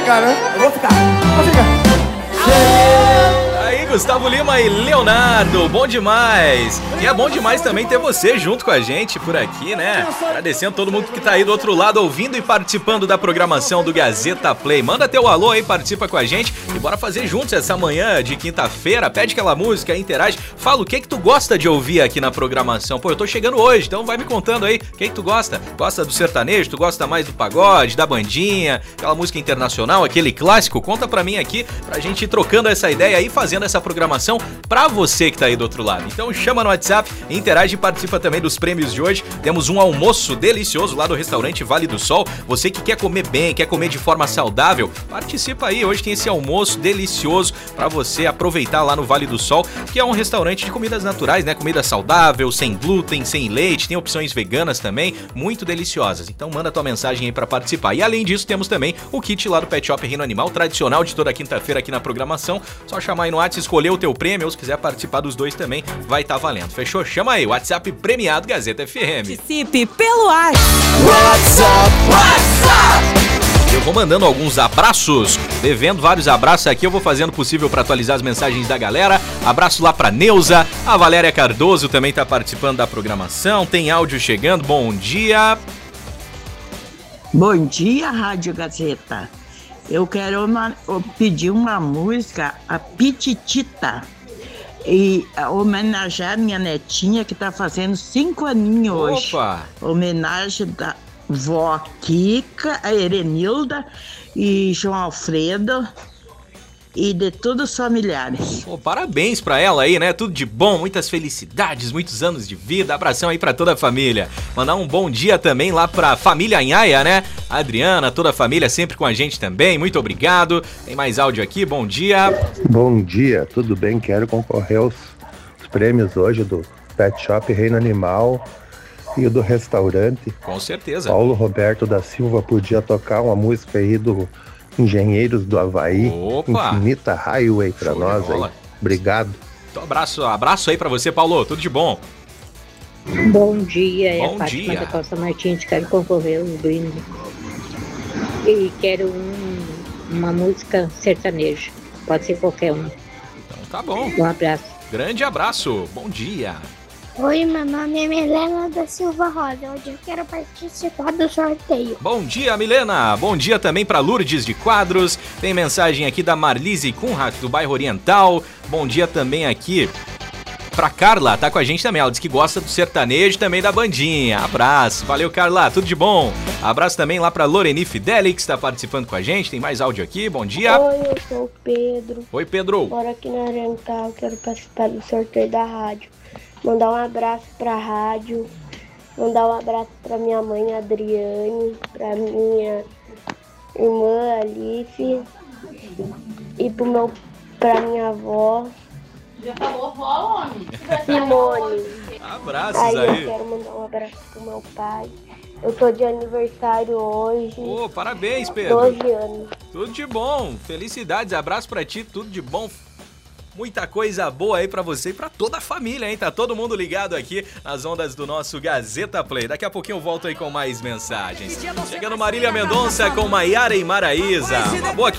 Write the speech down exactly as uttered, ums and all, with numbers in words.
ficar, né? Eu vou ficar, vou ficar. Aí, Gustavo Lima e Leonardo, bom demais. E é bom demais também ter você junto com a gente por aqui, né? Agradecendo todo mundo que tá aí do outro lado ouvindo e participando da programação do Gazeta Play. Manda teu alô aí, participa com a gente e bora fazer juntos essa manhã de quinta-feira. Pede aquela música, interage, fala o que que tu gosta de ouvir aqui na programação. Pô, eu tô chegando hoje, então vai me contando aí o que que tu gosta. Gosta do sertanejo, tu gosta mais do pagode, da bandinha, aquela música internacional, aquele clássico? Conta pra mim aqui, pra gente ir trocando essa ideia aí, fazendo essa programação pra você que tá aí do outro lado. Então chama no WhatsApp, interage e participa também dos prêmios de hoje. Temos um almoço delicioso lá do restaurante Vale do Sol. Você que quer comer bem, quer comer de forma saudável, participa aí. Hoje tem esse almoço delicioso pra você aproveitar lá no Vale do Sol, que é um restaurante de comidas naturais, né? Comida saudável, sem glúten, sem leite, tem opções veganas também, muito deliciosas. Então manda tua mensagem aí pra participar. E além disso, temos também o kit lá do Pet Shop Reino Animal, tradicional de toda quinta-feira aqui na programação. Só chamar aí no WhatsApp, escolher o teu prêmio, ou se quiser participar dos dois também, vai estar tá valendo. Fechou? Chama aí, WhatsApp premiado Gazeta F M. Participe pelo WhatsApp. WhatsApp. Eu vou mandando alguns abraços, devendo vários abraços aqui, eu vou fazendo o possível para atualizar as mensagens da galera. Abraço lá pra Neuza, a Valéria Cardoso também tá participando da programação, tem áudio chegando, bom dia. Bom dia, Rádio Gazeta. Eu quero uma, eu pedir uma música, a Pititita, e homenagear minha netinha que tá fazendo cinco aninhos hoje. Opa! Homenagem da vó Kika, a Erenilda e João Alfredo e de todos os familiares. Pô, parabéns pra ela aí, né? Tudo de bom, muitas felicidades, muitos anos de vida. Abração aí pra toda a família. Mandar um bom dia também lá pra família Anhaia, né? A Adriana, toda a família sempre com a gente também. Muito obrigado. Tem mais áudio aqui, bom dia. Bom dia, tudo bem? Quero concorrer aos os prêmios hoje do Pet Shop Reino Animal e o do restaurante. Com certeza. Paulo Roberto da Silva podia tocar uma música aí do Engenheiros do Havaí. Opa! Infinita Highway pra Show nós aí. Obrigado. Então, abraço, abraço aí pra você, Paulo. Tudo de bom. Bom dia, é Bom a Fátima dia. da Costa Martins. Quero concorrer aos brindes. E quero um, uma música sertaneja. Pode ser qualquer uma. Então tá bom. Um abraço. Grande abraço. Bom dia. Oi, meu nome é Milena da Silva Rosa. Hoje eu quero participar do sorteio. Bom dia, Milena. Bom dia também para Lourdes de Quadros. Tem mensagem aqui da Marlise Kunrat, do bairro Oriental. Bom dia também aqui pra Carla, tá com a gente também. Ela diz que gosta do sertanejo e também da bandinha. Abraço. Valeu, Carla. Tudo de bom. Abraço também lá pra Loreni Fidelix, que tá participando com a gente. Tem mais áudio aqui. Bom dia. Oi, eu sou o Pedro. Oi, Pedro. Moro aqui na Oriental. Quero participar do sorteio da rádio. Mandar um abraço pra rádio. Mandar um abraço pra minha mãe, Adriane. Pra minha irmã, Alice. E pro meu, pra minha avó. Já falou vó, homem? Simone. Abraços aí. aí. Eu quero mandar um abraço pro meu pai. Eu tô de aniversário hoje. Ô, parabéns, Pedro. doze anos. Tudo de bom. Felicidades. Abraço pra ti. Tudo de bom. Muita coisa boa aí pra você e pra toda a família, hein? Tá todo mundo ligado aqui nas ondas do nosso Gazeta Play. Daqui a pouquinho eu volto aí com mais mensagens. Chegando Marília Mendonça com Maiara e Maraísa. Uma boa